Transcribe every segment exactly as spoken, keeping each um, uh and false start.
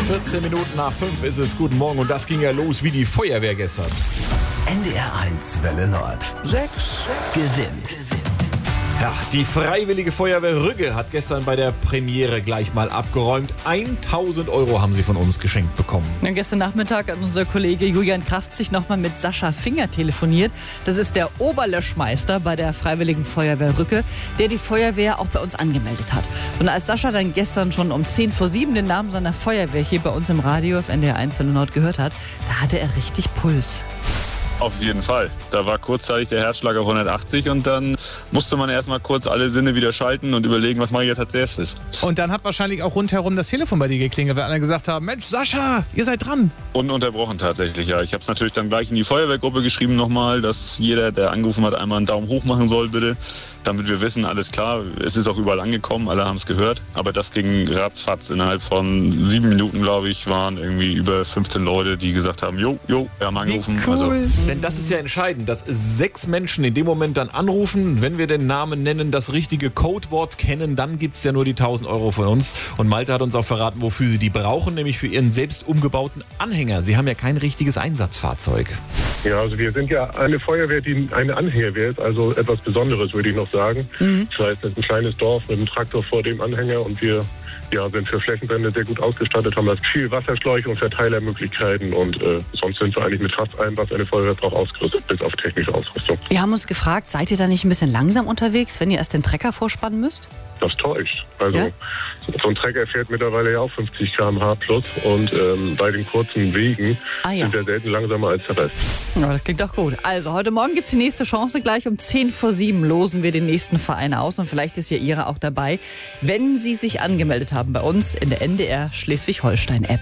vierzehn Minuten nach fünf ist es. Guten Morgen und das ging ja los wie die Feuerwehr gestern. N D R eins Welle Nord. Sechs gewinnt. Ja, die Freiwillige Feuerwehr Rügge hat gestern bei der Premiere gleich mal abgeräumt. tausend Euro haben sie von uns geschenkt bekommen. Ja, gestern Nachmittag hat unser Kollege Julian Kraft sich nochmal mit Sascha Finger telefoniert. Das ist der Oberlöschmeister bei der Freiwilligen Feuerwehr Rügge, der die Feuerwehr auch bei uns angemeldet hat. Und als Sascha dann gestern schon um zehn vor sieben den Namen seiner Feuerwehr hier bei uns im Radio auf N D R eins Welle Nord gehört hat, da hatte er richtig Puls. Auf jeden Fall. Da war kurzzeitig der Herzschlag auf hundertachtzig und dann musste man erstmal kurz alle Sinne wieder schalten und überlegen, was mache ich jetzt als erstes. Und dann hat wahrscheinlich auch rundherum das Telefon bei dir geklingelt, weil alle gesagt haben, Mensch, Sascha, ihr seid dran. Ununterbrochen tatsächlich, ja. Ich habe es natürlich dann gleich in die Feuerwehrgruppe geschrieben nochmal, dass jeder, der angerufen hat, einmal einen Daumen hoch machen soll, bitte. Damit wir wissen, alles klar, es ist auch überall angekommen, alle haben es gehört. Aber das ging ratzfatz. Innerhalb von sieben Minuten, glaube ich, waren irgendwie über fünfzehn Leute, die gesagt haben, jo, jo, wir haben angerufen. Cool. Also, denn das ist ja entscheidend, dass sechs Menschen in dem Moment dann anrufen. Wenn wir den Namen nennen, das richtige Codewort kennen, dann gibt es ja nur die tausend Euro von uns. Und Malte hat uns auch verraten, wofür sie die brauchen, nämlich für ihren selbst umgebauten Anhänger. Sie haben ja kein richtiges Einsatzfahrzeug. Ja, also wir sind ja eine Feuerwehr, die eine Anhängerwehr ist, also etwas Besonderes, würde ich noch sagen. Mhm. Das heißt, es ist ein kleines Dorf mit einem Traktor vor dem Anhänger und wir ja, sind für Flächenbrände sehr gut ausgestattet, haben das viel Wasserschläuche und Verteilermöglichkeiten und äh, sonst sind wir eigentlich mit fast allem, was eine Feuerwehr braucht, ausgerüstet, bis auf technische Ausrüstung. Wir haben uns gefragt, seid ihr da nicht ein bisschen langsam unterwegs, wenn ihr erst den Trecker vorspannen müsst? Das täuscht. Also Ja? so ein Trecker fährt mittlerweile ja auch fünfzig Kilometer pro Stunde plus und ähm, bei den kurzen Wegen Ah, ja. sind wir selten langsamer als der Rest. Ja, das klingt doch gut. Also, heute Morgen gibt es die nächste Chance. Gleich um zehn vor sieben losen wir den nächsten Verein aus. Und vielleicht ist ja Ihre auch dabei, wenn Sie sich angemeldet haben bei uns in der N D R Schleswig-Holstein-App.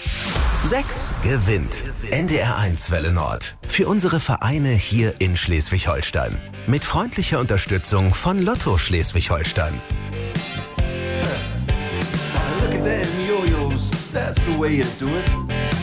Sechs gewinnt. N D R eins Welle Nord. Für unsere Vereine hier in Schleswig-Holstein. Mit freundlicher Unterstützung von Lotto Schleswig-Holstein. Look at them yo-yos, that's the way you do it.